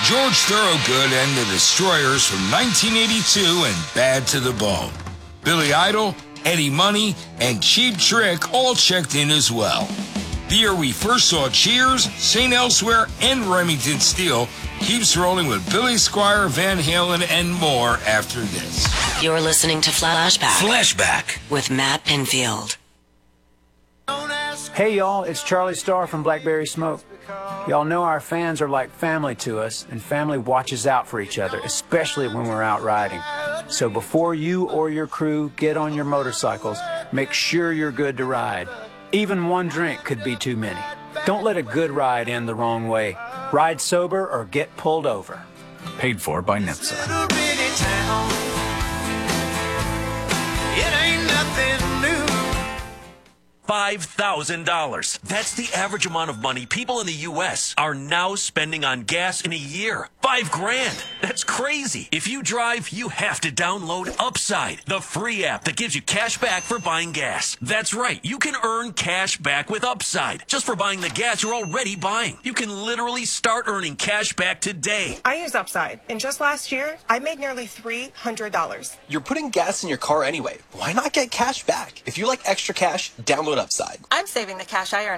George Thorogood and the Destroyers from 1982 and Bad to the Bone. Billy Idol, Eddie Money, and Cheap Trick all checked in as well. The year we first saw Cheers, St. Elsewhere, and Remington Steele keeps rolling with Billy Squier, Van Halen, and more after this. You're listening to Flashback. Flashback With Matt Pinfield. Hey y'all, it's Charlie Starr from Blackberry Smoke. Y'all know our fans are like family to us, and family watches out for each other, especially when we're out riding. So before you or your crew get on your motorcycles, make sure you're good to ride. Even one drink could be too many. Don't let a good ride end the wrong way. Ride sober or get pulled over. Paid for by NHTSA. $5,000. That's the average amount of money people in the U.S. are now spending on gas in a year. $5,000. That's crazy. If you drive, you have to download Upside, the free app that gives you cash back for buying gas. That's right. You can earn cash back with Upside just for buying the gas you're already buying. You can literally start earning cash back today. I use Upside, and just last year, I made nearly $300. You're putting gas in your car anyway. Why not get cash back? If you like extra cash, download Upside. I'm saving the cash I earn